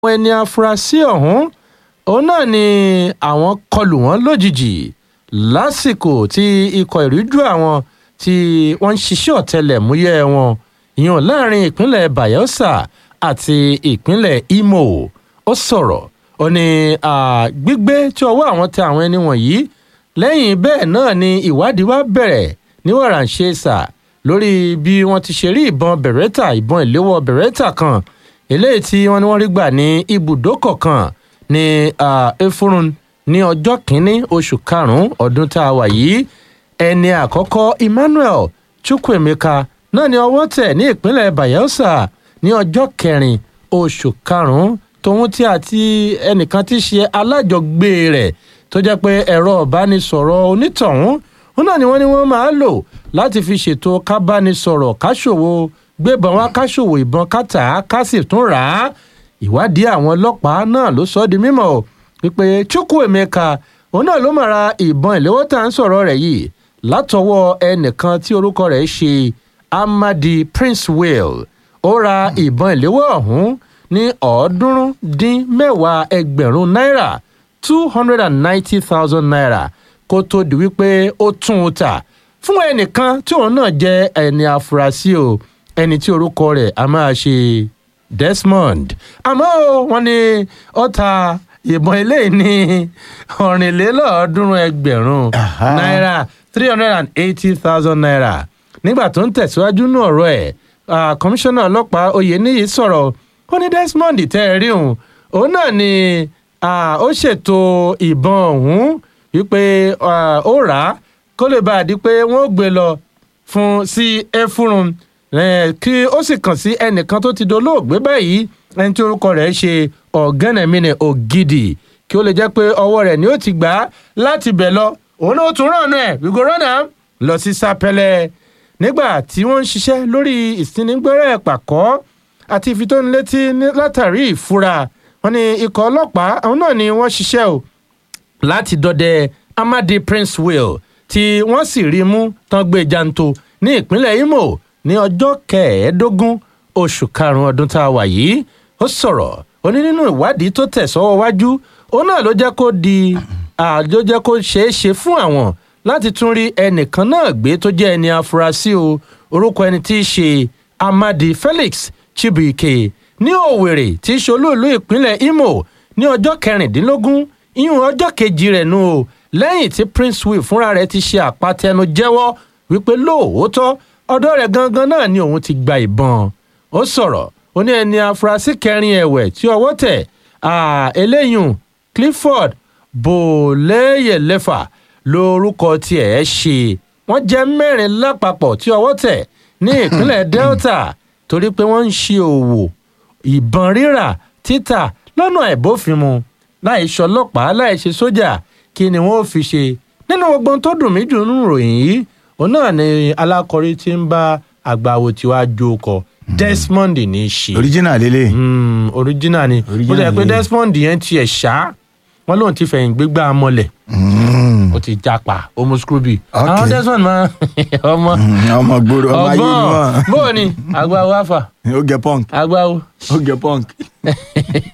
àwọn ẹni afurasí ọ̀hún òun náà ni àwọn kọlù wọ́n lójijì lásìkò tí ikọ̀ ìríjú àwọn tí wọ́n ń ṣiṣẹ́ ọ̀tẹlẹ̀múyẹ́ wọn ìyẹn láàrin ìpínlẹ̀ Bayelsa àti ìpínlẹ̀ Imo ó sọ̀rọ̀ ó ní gbígbé tí ọwọ́ àwọn tẹ àwọn ẹni wọ̀nyí lẹ́yìn bẹ́ẹ̀ náà ni ìwádìí wá bẹ̀rẹ̀ ní wàràǹṣeṣà lórí bí wọ́n ti ṣe rí ìbọn Beretta ìbọn ìléwọ́ Beretta kan eléyìí tí wọ́n ní wọ́n rí gbà ní ibùdókọ̀ kan ní Efurun ní ọjọ́ kìíní oṣù karùn-ún ọdún tá a wà yìí ẹni àkọ́kọ́ Emmanuel Chukwuemeka náà ni ọwọ́ tẹ̀ ní ìpínlẹ̀ Bayelsa ní ọjọ́ kẹrin oṣù karùn-ún tòun tí àti ẹnìkan tí ṣe alájọgbé rẹ̀ tó jẹ́ pé ẹ̀rọ ìbánisọ̀rọ̀ onítọ̀hún wọn náà ni wọ́n máa lò láti fi ṣètò kábánisọ̀rọ̀ káṣòwò gbébọn wá káṣòwò ìbọn kátà ká sì tún rà á ìwádìí àwọn ọlọ́pàá náà ló sọ ọ́ di mímọ̀ wípé Chukwuemeka òun náà ló máa ra ìbọn ìléwọ́ tá à ń sọ̀rọ̀ rẹ̀ yìí látọwọ́ ẹnìkan tí orúkọ rẹ̀ ṣe Amadi Prince Will ó ra ìbọn ìléwọ́ ọ̀hún ní 310,000 náírà 290,000 naira kó tó di wípé ó tún un tà fún ẹnìkan tí òun náà jẹ́ ẹni afurasí o ẹni tí orúkọ rẹ̀ a máa ṣe Desmond àmọ́ wọ́n ní ó ta ìbọn eléyìí ní 300,000 náírà 380,000 naira nígbà tó ń tẹ̀síwájú ní ọ̀rọ̀ ẹ̀ kọmíṣánná ọlọ́pàá Oyèníyì sọ̀rọ̀ ó ní Desmond tẹ́ ẹ rí òun náà ni ó ṣètò ìbọn ọ̀hún wípé ó rà á kó lè bá a di pé wọ́n ó gbé lọ fún sí Efurun kí ó sì kàn sí ẹnìkan tó ti dolóògbé báyìí ẹni tí orúkọ rẹ̀ ṣe Ọ̀gẹ́nẹ̀mínì Ògidì kí ó lè jẹ́ pé ọwọ́ rẹ̀ ni ó ti gbà á láti bẹ̀ lọ òun náà ó tún rán ẹ̀ we go run am lọ sí Sápẹ́lẹ́ nígbà tí wọ́n ń ṣiṣẹ́ lórí ìsínigbẹ́rẹ́ pàkọ́ àti ìfitónilétí látàrí ìfura wọn ni ikọ̀ ọlọ́pàá àwọn náà ni wọ́n ṣiṣẹ́ o láti dọdẹ Amadi Prince Will tí wọ́n sì rí mú tán gbé janto ní ìpínlẹ̀ Imo ní ọjọ́ 15 oṣù karùn-ún ọdún tá a wà yìí ó sọ̀rọ̀ ó ní nínú ìwádìí tó tẹ̀ sọ́wọ́ wájú òun náà ló jẹ́ kó ṣeé ṣe fún àwọn láti tún rí ẹnìkan náà gbé tó jẹ́ ẹni afurasí o orúkọ ẹni tí í ṣe Amadi Felix Chibuike ní Òwèrè tí í ṣe olú-ìlú ìpínlẹ̀ Imo ní ọjọ́ 16 ìyún ọjọ́ kejì rẹ̀ nù o lẹ́yìn tí Prince Will fúnra rẹ̀ ti ṣe àpatẹnu jẹ́wọ́ wípé lóòótọ́ ọ̀dọ̀ rẹ̀ gangan náà ni òun ti gba ìbọn ó sọ̀rọ̀ ó ní ẹni afurasí kẹrin ẹ̀wẹ̀ tí ọwọ́ tẹ̀ eléyùn Clifford Boleyelefa lórúkọ tiẹ̀ ṣe wọ́n jẹ́ 4 lápapọ̀ tí ọwọ́ tẹ̀ ní ìpínlẹ̀ Delta torí pé wọ́n ń ṣe òwò ìbọn rírà títà lọ́nà àìbófinmu láì ṣọlọ́pàá láì ṣe sójà kí ni wọ́n fi ṣe nínú gbogbo tó dùn mí dùn nínú ìròyìn yìí òun náà ni alákọ̀rí tí ń bá àgbàwò tí wàá jókòó Desmond ní í ṣe. original lele. original ni mo sọ pé Desmond yẹn tiẹ̀ ṣá wọn lóun ti fẹ̀yìn gbégbá mọ́lẹ̀ ó ti japa ọmọ scrooby àwọn Desmond máa ọmọ gbòòrò ọmọ ayé ni wọn. bóò ni àgbàwò afa. ó gẹ punk. àgbàwò. ó gẹ punk.